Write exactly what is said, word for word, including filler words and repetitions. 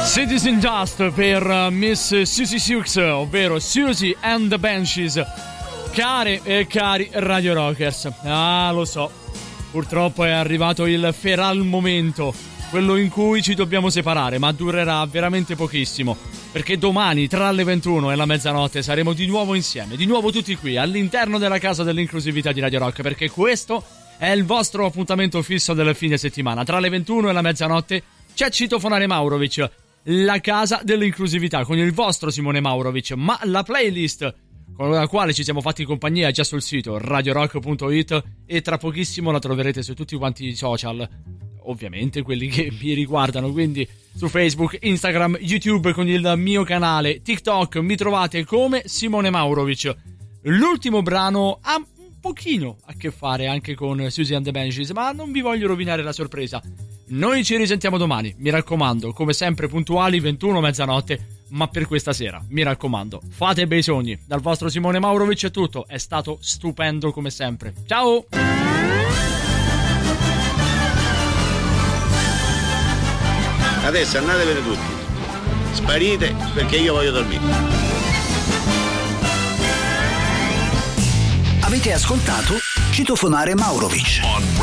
Citizen Dust per Miss Susie Sioux, ovvero Susie and the Banshees. Care e cari Radio Rockers, ah lo so, purtroppo è arrivato il feral momento, quello in cui ci dobbiamo separare, ma durerà veramente pochissimo, perché domani tra le ventuno e la mezzanotte saremo di nuovo insieme, di nuovo tutti qui all'interno della casa dell'inclusività di Radio Rock, perché questo è il vostro appuntamento fisso del fine settimana. Tra le ventuno e la mezzanotte c'è Citofonare Maurovic, la casa dell'inclusività con il vostro Simone Maurovic, ma la playlist con la quale ci siamo fatti compagnia già sul sito radio rock punto it, e tra pochissimo la troverete su tutti quanti i social, ovviamente quelli che mi riguardano, quindi su Facebook, Instagram, YouTube con il mio canale, TikTok mi trovate come Simone Maurovic. L'ultimo brano ha un pochino a che fare anche con Susie and the Banshees, ma non vi voglio rovinare la sorpresa. Noi ci risentiamo domani, mi raccomando, come sempre puntuali, ventuno, mezzanotte, ma per questa sera, mi raccomando, fate bei sogni. Dal vostro Simone Maurovic è tutto, è stato stupendo come sempre. Ciao! Adesso andatevene tutti, sparite perché io voglio dormire. Avete ascoltato Citofonare Maurovic.